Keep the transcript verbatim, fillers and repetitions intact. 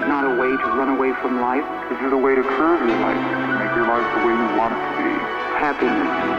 not a way to run away from life. This is a way to curve your life, to make your life the way you want it to be. Happiness